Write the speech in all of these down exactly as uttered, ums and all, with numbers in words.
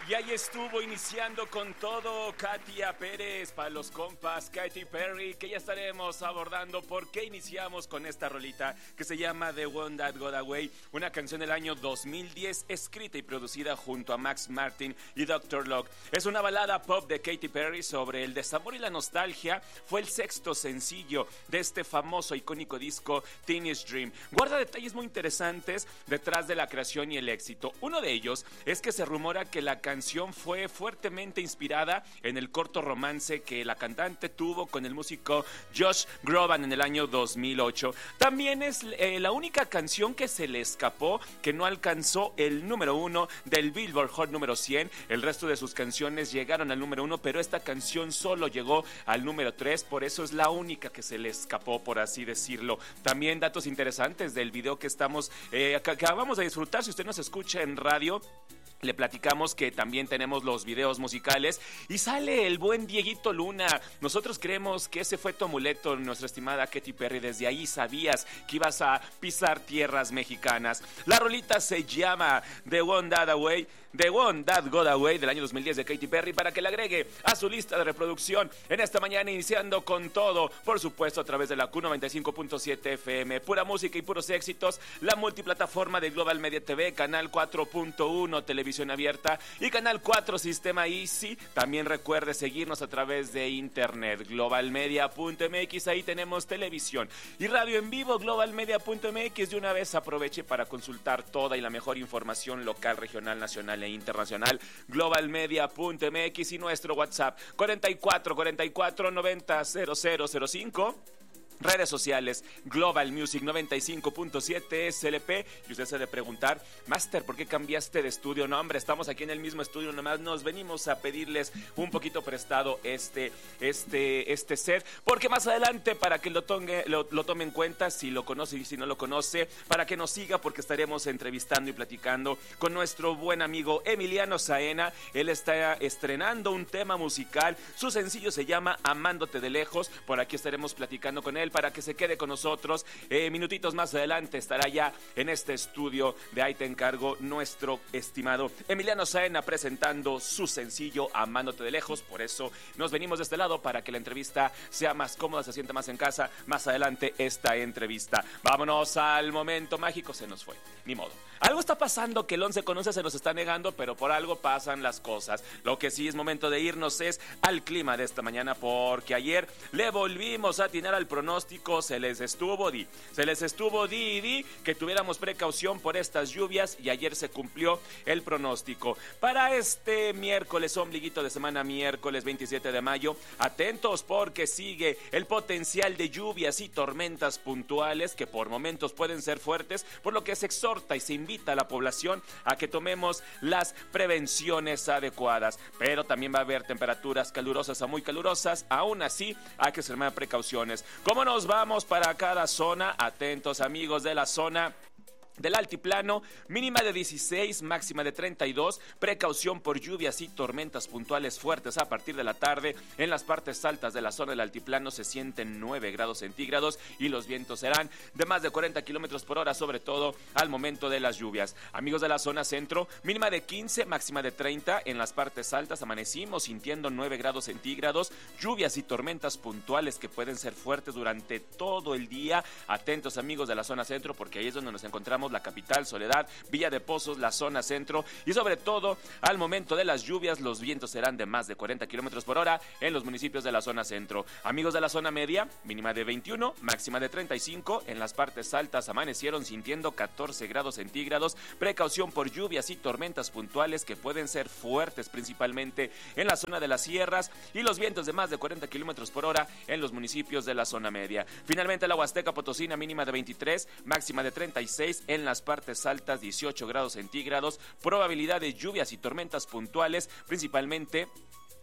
Y ahí estuvo iniciando con todo Katia Pérez para los compas, Katy Perry, que ya estaremos abordando por qué iniciamos con esta rolita que se llama The One That Got Away, una canción del año dos mil diez escrita y producida junto a Max Martin y doctor Locke. Es una balada pop de Katy Perry sobre el desamor y la nostalgia. Fue el sexto sencillo de este famoso icónico disco Teenage Dream. Guarda detalles muy interesantes detrás de la creación y el éxito. Uno de ellos es que se rumora que la canción fue fuertemente inspirada en el corto romance que la cantante tuvo con el músico Josh Groban en el año dos mil ocho. También es eh, la única canción que se le escapó, que no alcanzó el número uno del Billboard Hot número cien. El resto de sus canciones llegaron al número uno, pero esta canción solo llegó al número tres, por eso es la única que se le escapó, por así decirlo. También datos interesantes del video que estamos eh, que acabamos de disfrutar. Si usted nos escucha en radio, le platicamos que también tenemos los videos musicales y sale el buen Dieguito Luna. Nosotros creemos que ese fue tu amuleto, nuestra estimada Katy Perry. Desde ahí sabías que ibas a pisar tierras mexicanas. La rolita se llama The One That Away, The One That Got Away del año dos mil diez de Katy Perry, para que la agregue a su lista de reproducción en esta mañana, iniciando con todo, por supuesto a través de la Q noventa y cinco punto siete F M, pura música y puros éxitos, la multiplataforma de Global Media T V, canal cuatro punto uno, televisión abierta, y canal cuatro, sistema Easy. También recuerde seguirnos a través de internet, globalmedia punto m x, ahí tenemos televisión y radio en vivo, globalmedia punto m x. De una vez aproveche para consultar toda y la mejor información local, regional, nacional e internacional, globalmedia punto m x, y nuestro WhatsApp cuarenta y cuatro cuarenta y cuatro noventa cero cero cero cinco. Redes sociales, Global Music noventa y cinco punto siete S L P. Y usted se debe preguntar, Master, ¿por qué cambiaste de estudio? No, hombre, estamos aquí en el mismo estudio, nomás nos venimos a pedirles un poquito prestado este, este, este set, porque más adelante, para que lo tome, lo, lo tome en cuenta, si lo conoce y si no lo conoce, para que nos siga, porque estaremos entrevistando y platicando con nuestro buen amigo Emiliano Saena. Él está estrenando un tema musical, su sencillo se llama Amándote de Lejos. Por aquí estaremos platicando con él para que se quede con nosotros. Eh, minutitos más adelante estará ya en este estudio de Ahí Te Encargo nuestro estimado Emiliano Saena presentando su sencillo Amándote de Lejos. Por eso nos venimos de este lado, para que la entrevista sea más cómoda, se siente más en casa. Más adelante esta entrevista. Vámonos al momento mágico. Se nos fue, ni modo. Algo está pasando que el once con once se nos está negando, pero por algo pasan las cosas. Lo que sí es momento de irnos es al clima de esta mañana, porque ayer le volvimos a atinar al pronóstico. Se les estuvo di, se les estuvo di y di que tuviéramos precaución por estas lluvias, y ayer se cumplió el pronóstico. Para este miércoles, ombliguito de semana, miércoles veintisiete de mayo, atentos porque sigue el potencial de lluvias y tormentas puntuales que por momentos pueden ser fuertes, por lo que se exhorta y se invita a la población a que tomemos las prevenciones adecuadas. Pero también va a haber temperaturas calurosas a muy calurosas, aún así hay que extremar precauciones. ¿Cómo nos vamos para cada zona? Atentos, amigos de la zona del altiplano, mínima de dieciséis, máxima de treinta y dos, precaución por lluvias y tormentas puntuales fuertes a partir de la tarde. En las partes altas de la zona del altiplano se sienten nueve grados centígrados y los vientos serán de más de cuarenta kilómetros por hora, sobre todo al momento de las lluvias. Amigos de la zona centro, mínima de quince, máxima de treinta. En las partes altas amanecimos sintiendo nueve grados centígrados, lluvias y tormentas puntuales que pueden ser fuertes durante todo el día. Atentos, amigos de la zona centro, porque ahí es donde nos encontramos la capital, Soledad, Villa de Pozos, la zona centro, y sobre todo al momento de las lluvias los vientos serán de más de cuarenta kilómetros por hora en los municipios de la zona centro. Amigos de la zona media, mínima de veintiuno, máxima de treinta y cinco. En las partes altas amanecieron sintiendo catorce grados centígrados, precaución por lluvias y tormentas puntuales que pueden ser fuertes, principalmente en la zona de las sierras, y los vientos de más de cuarenta kilómetros por hora en los municipios de la zona media. Finalmente la Huasteca Potosina, mínima de veintitrés, máxima de treinta y seis. En las partes altas dieciocho grados centígrados, probabilidad de lluvias y tormentas puntuales, principalmente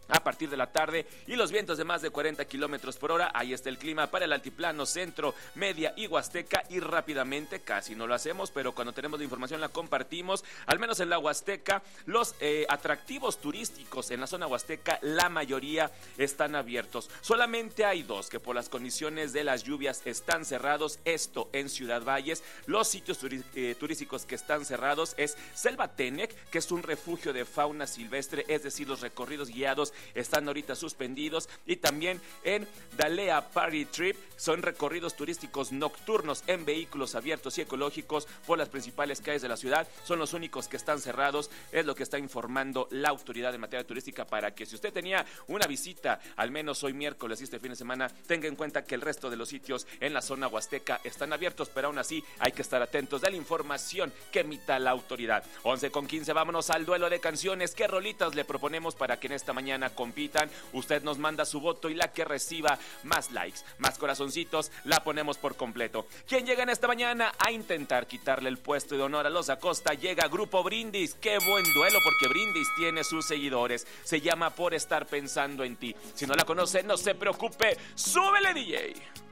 a partir de la tarde y los vientos de más de cuarenta kilómetros por hora. Ahí está el clima para el altiplano, centro, media y huasteca. Y rápidamente, casi no lo hacemos, pero cuando tenemos la información la compartimos. Al menos en la huasteca, los eh, atractivos turísticos en la zona huasteca, la mayoría están abiertos. Solamente hay dos que por las condiciones de las lluvias están cerrados. Esto en Ciudad Valles. Los sitios turi eh, turísticos que están cerrados es Selva Tenec, que es un refugio de fauna silvestre, es decir, los recorridos guiados están ahorita suspendidos. Y también en Dalea Party Trip son recorridos turísticos nocturnos en vehículos abiertos y ecológicos por las principales calles de la ciudad. Son los únicos que están cerrados, es lo que está informando la autoridad en materia turística, para que si usted tenía una visita, al menos hoy miércoles y este fin de semana, tenga en cuenta que el resto de los sitios en la zona huasteca están abiertos, pero aún así hay que estar atentos de la información que emita la autoridad. once con quince, vámonos al duelo de canciones. ¿Qué rolitas le proponemos para que en esta mañana compitan? Usted nos manda su voto y la que reciba más likes, más corazoncitos, la ponemos por completo. ¿Quién llega en esta mañana a intentar quitarle el puesto de honor a los Acosta? Llega Grupo Brindis. Qué buen duelo, porque Brindis tiene sus seguidores. Se llama Por Estar Pensando en Ti. Si no la conoce, no se preocupe. ¡Súbele, D J!